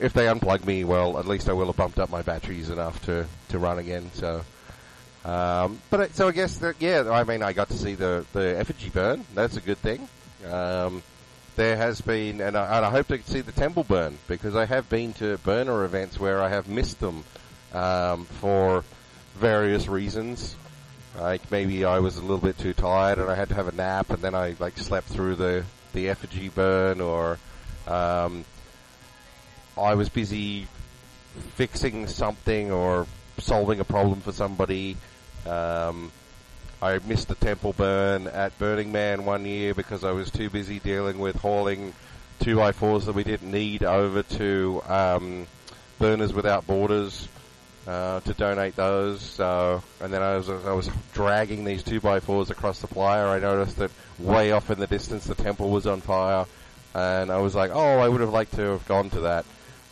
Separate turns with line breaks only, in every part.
if they unplug me, well, at least I will have bumped up my batteries enough to run again. So, so I guess that, I mean, I got to see the effigy burn. That's a good thing. There has been, and I hope to see the temple burn, because I have been to burner events where I have missed them for various reasons. Like maybe I was a little bit too tired and I had to have a nap, and then I slept through the effigy burn, or I was busy fixing something or solving a problem for somebody. I missed the temple burn at Burning Man one year because I was too busy dealing with hauling 2x4s that we didn't need over to Burners Without Borders to donate those. So, and then I was dragging these 2x4s across the playa. I noticed that way off in the distance the temple was on fire, and I was like, oh, I would have liked to have gone to that.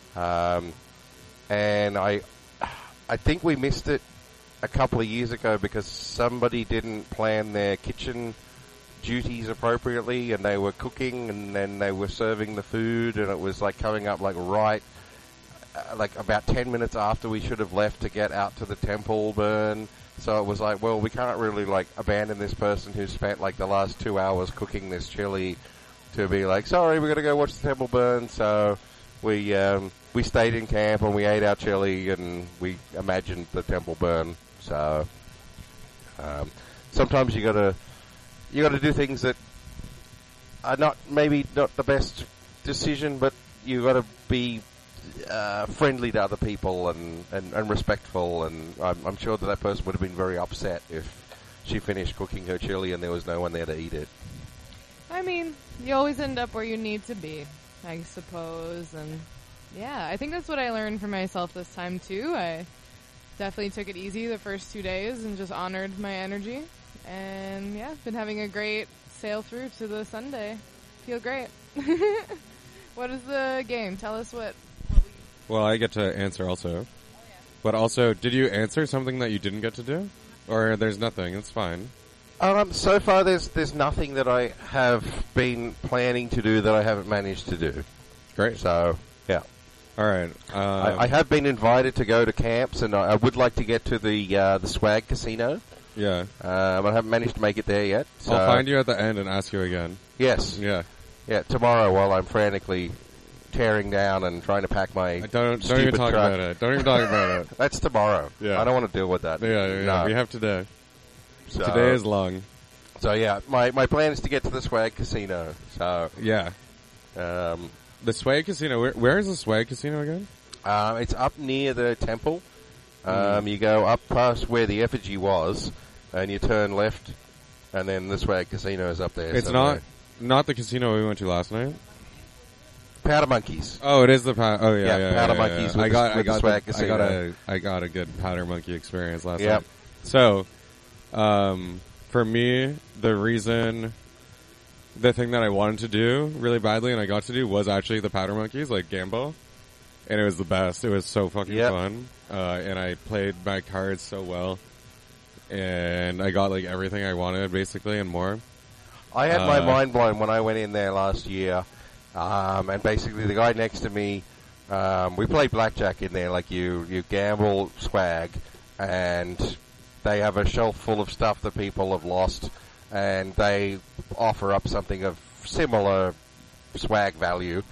And I think we missed it a couple of years ago because somebody didn't plan their kitchen duties appropriately, and they were cooking and then they were serving the food, and it was like coming up like about 10 minutes after we should have left to get out to the temple burn. So it was like, well, we can't really like abandon this person who spent like the last 2 hours cooking this chili to be like, sorry, we're gonna go watch the temple burn. So we stayed in camp and we ate our chili and we imagined the temple burn. So sometimes you gotta do things that are not the best decision, but you gotta be friendly to other people and respectful. And I'm sure that person would have been very upset if she finished cooking her chili and there was no one there to eat it.
I mean, you always end up where you need to be, I suppose. And yeah, I think that's what I learned for myself this time too. I definitely took it easy the first 2 days and just honored my energy. And yeah, been having a great sail through to the Sunday. Feel great. What is the game? Tell us what
Well, I get to answer also. Oh, yeah. But also, did you answer something that you didn't get to do? Or there's nothing, it's fine.
So far there's nothing that I have been planning to do that I haven't managed to do.
Great.
So, yeah.
All right.
I have been invited to go to camps, and I would like to get to the Swag Casino.
Yeah.
I haven't managed to make it there yet. So
I'll find you at the end and ask you again.
Yes.
Yeah.
Yeah, tomorrow while I'm frantically tearing down and trying to pack my
Don't even talk
truck.
about it. Don't even talk about it.
That's tomorrow.
Yeah.
I don't want to deal with that.
Yeah.
No.
We have today.
So,
today is long.
So, yeah, my plan is to get to the Swag Casino. So,
yeah. The Swag Casino, where is the Swag Casino again?
It's up near the temple. You go up past where the effigy was, and you turn left, and then the Swag Casino is up there.
It's not the casino we went to last night?
Powder Monkeys.
Oh, it is the Powder. Oh, yeah.
Powder Monkeys.
Yeah.
With the Swag Casino.
I got a good Powder Monkey experience last night. So, for me, the thing that I wanted to do really badly and I got to do was actually the Powder Monkeys, like Gamble. And it was the best. It was so fucking fun. And I played my cards so well. And I got like everything I wanted, basically, and more.
I had my mind blown when I went in there last year. And basically the guy next to me, we played blackjack in there, like you gamble swag, and they have a shelf full of stuff that people have lost, and they offer up something of similar swag value.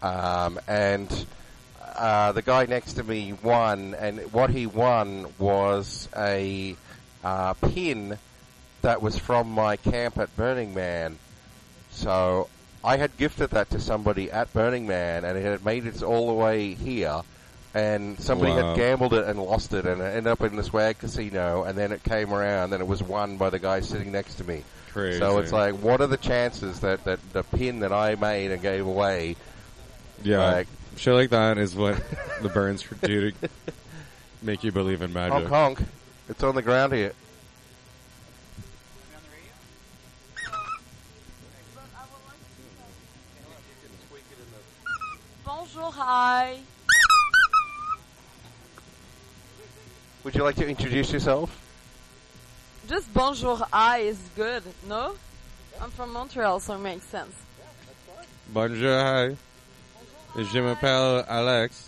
And the guy next to me won, and what he won was a pin that was from my camp at Burning Man. So I had gifted that to somebody at Burning Man, and it had made it all the way here, and somebody had gambled it and lost it, and it ended up in the Swag Casino, and then it came around, and it was won by the guy sitting next to me.
Crazy.
So it's like, what are the chances that the pin that I made and gave away...
Yeah, shit like that is what the burns do to make you believe in magic.
Honk, honk. It's on the ground here.
Bonjour, hi.
Would you like to introduce yourself?
Just bonjour, hi is good, no? I'm from Montreal, so it makes sense.
Bonjour, hi. Je m'appelle Alex.